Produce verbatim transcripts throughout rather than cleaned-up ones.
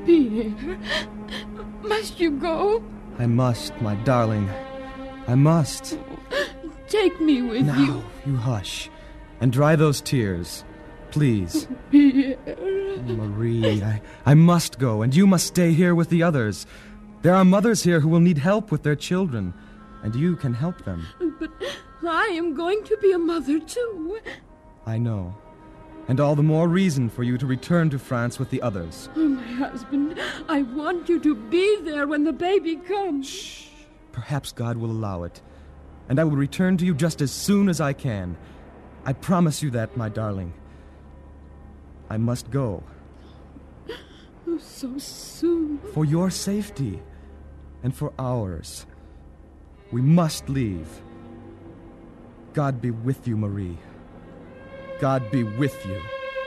Pierre, must you go? I must, my darling. I must. Take me with now, you. Now, you hush. And dry those tears. Please. Pierre. Oh, Marie, I, I must go, and you must stay here with the others. There are mothers here who will need help with their children, and you can help them. But I am going to be a mother, too. I know. And all the more reason for you to return to France with the others. Oh, my husband, I want you to be there when the baby comes. Shh. Perhaps God will allow it. And I will return to you just as soon as I can. I promise you that, my darling. I must go. Oh, so soon. For your safety. And for ours. We must leave. God be with you, Marie. God be with you.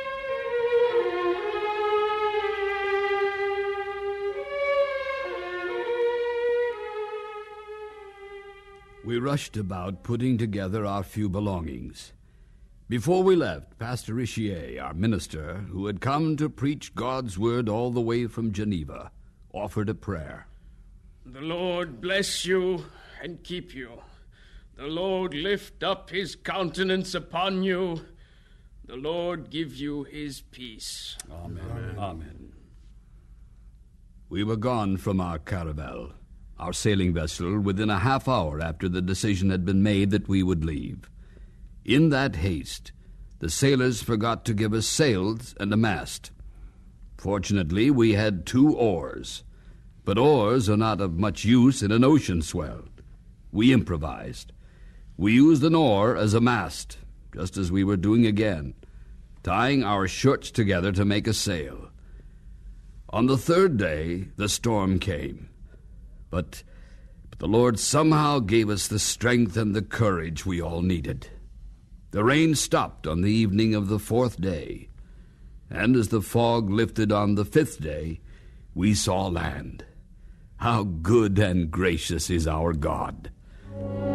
We rushed about putting together our few belongings. Before we left, Pastor Richier, our minister, who had come to preach God's word all the way from Geneva, offered a prayer. The Lord bless you and keep you. The Lord lift up his countenance upon you. The Lord give you his peace. Amen. Amen. Amen. We were gone from our caravel, our sailing vessel, within a half hour after the decision had been made that we would leave. In that haste, the sailors forgot to give us sails and a mast. Fortunately, we had two oars, but oars are not of much use in an ocean swell. We improvised. We used an oar as a mast, just as we were doing again, tying our shirts together to make a sail. On the third day, the storm came, but, but the Lord somehow gave us the strength and the courage we all needed. The rain stopped on the evening of the fourth day, and as the fog lifted on the fifth day, we saw land. How good and gracious is our God!